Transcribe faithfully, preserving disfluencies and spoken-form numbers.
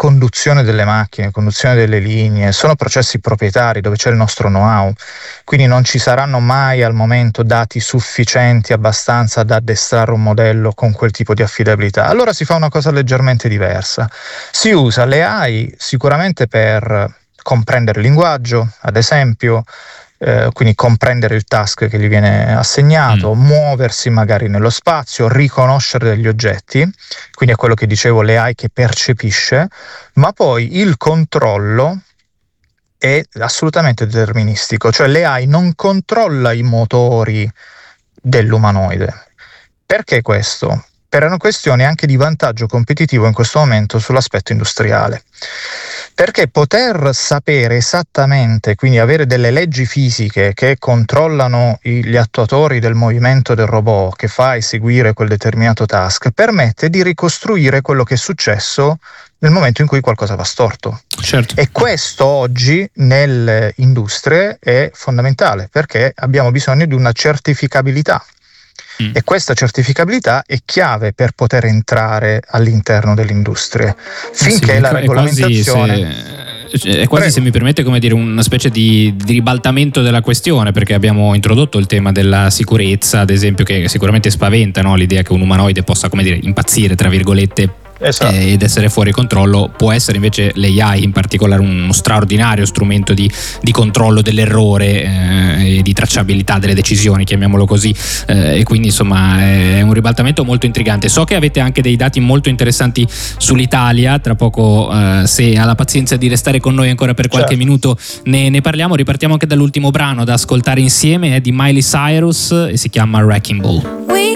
conduzione delle macchine, conduzione delle linee, sono processi proprietari dove c'è il nostro know-how, quindi non ci saranno mai al momento dati sufficienti abbastanza ad addestrare un modello con quel tipo di affidabilità. Allora si fa una cosa leggermente diversa, si usa le A I sicuramente per comprendere il linguaggio, ad esempio, Eh, quindi comprendere il task che gli viene assegnato, mm. muoversi magari nello spazio, riconoscere degli oggetti, quindi è quello che dicevo, le A I che percepisce, ma poi il controllo è assolutamente deterministico, cioè le A I non controlla i motori dell'umanoide. Perché questo? Per una questione anche di vantaggio competitivo in questo momento sull'aspetto industriale. Perché poter sapere esattamente, quindi avere delle leggi fisiche che controllano gli attuatori del movimento del robot che fa eseguire quel determinato task, permette di ricostruire quello che è successo nel momento in cui qualcosa va storto. Certo. E questo oggi nelle industrie è fondamentale, perché abbiamo bisogno di una certificabilità. Mm. E questa certificabilità è chiave per poter entrare all'interno delle industrie. Finché sì, la è regolamentazione... Quasi se, è quasi, Prego. se mi permette, come dire, una specie di, di ribaltamento della questione, perché abbiamo introdotto il tema della sicurezza, ad esempio, che sicuramente spaventa, no? L'idea che un umanoide possa, come dire, impazzire, tra virgolette, esatto. eh, ed essere fuori controllo. Può essere invece l'A I in particolare uno straordinario strumento di, di controllo dell'errore eh, e di tracciabilità delle decisioni, chiamiamolo così, eh, e quindi insomma è un ribaltamento molto intrigante. So che avete anche dei dati molto interessanti sull'Italia, tra poco eh, se ha la pazienza di restare con noi ancora per qualche certo. minuto ne, ne parliamo. Ripartiamo anche dall'ultimo brano da ascoltare insieme, è di Miley Cyrus e si chiama Wrecking Ball. We